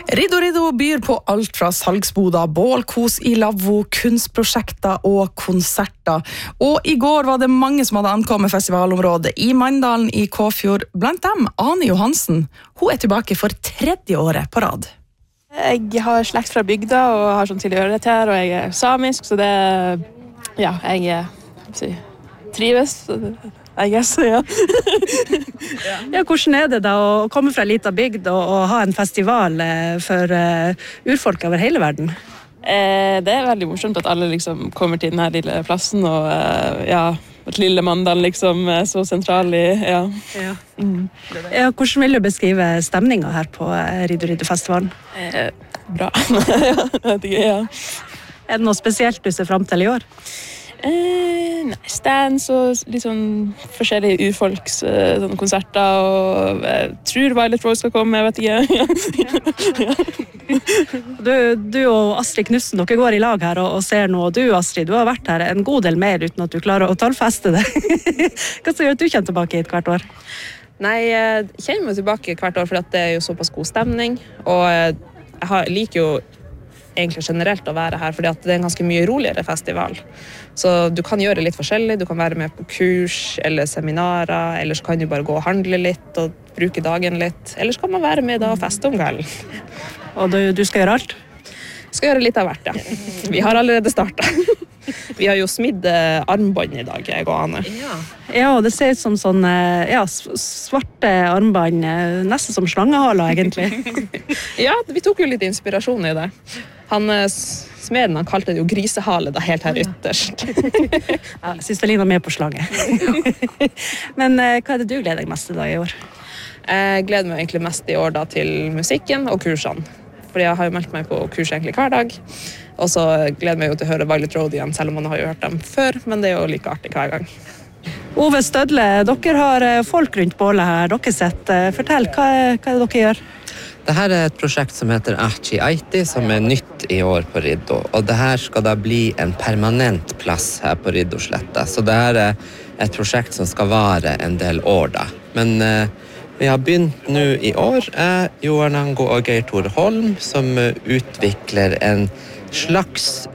Riddo byr på alt fra salgsboder, bålkos I lavvo, kunstprosjekter og konserter. Og I går var det mange som hadde ankommet festivalområdet I Mandalen I Kåfjord. Blant dem Ane Johansen. Hun tilbake for 3. året på rad. Jeg har slekt fra bygda og har sånn tilhørighet her, og jeg samisk, så det, ja, jeg trives, I guess, ja. Ja, hvordan det da å komme fra lita bygd og ha en festival for urfolk over hele verden? Det veldig morsomt at alle liksom kommer til denne lille plassen, og ja, at lille Mandalen liksom så sentral I, ja. Ja. Ja, hvordan vil du beskrive stemningen her på Riddo-festivalen? Bra, ja. Det noe spesielt du ser frem til I år? Nei, stands og litt sånn forskjellige urfolks sånne konserter, og jeg tror Violet Rose skal komme, jeg vet ikke. Du og Astrid Knudsen, dere går I lag her og ser noe, og du Astrid, du har vært her en god del mer uten at du klarer å tallfeste det. Hva så gjør at du kommer tilbake hit hvert år? Nei, jeg kommer meg tilbake hvert år, for det jo såpass god stemning, og jeg liker jo egentlig generelt å være her, fordi at det en ganske mye roligere festival. Så du kan gjøre litt forskjellig, du kan være med på kurs eller seminarer, eller så kan du bare gå og handle litt og bruke dagen litt, eller så kan man være med da og feste om kvelden. Og du skal gjøre alt? Skal gjøre litt av hvert, ja. Vi har allerede startet. Vi har jo smidd armbånd I dag, jeg og Ane. Ja, det ser ut som sånn, ja, svarte armbånd, nesten som slangehaler egentlig. Ja, vi tok jo litt inspirasjon I det. Smeden, han kalte det jo grisehale da, helt her ytterst. Ja, jeg synes det ligner mer på slange. Men hva det du gleder deg mest til da I år? Jeg gleder meg egentlig mest I år da til musikken og kursene. Fordi jeg har jo meldt meg på kurs egentlig hver dag. Og så gleder jeg meg jo til å høre Violet Road igjen, selv om man har jo hørt dem før, men det jo like artig hver gang. Ove Stødle, dere har folk rundt bålet her, dere sett. Fortell, hva det dere gjør? Dette et prosjekt som heter Achi Aiti, som nytt I år på Riddo. Og dette skal da bli en permanent plass her på Riddosletta. Så dette et prosjekt som skal vare en del år da. Men vi har begynt nå I år. Johan Ango og Geir Tore Holm, som utvikler en slags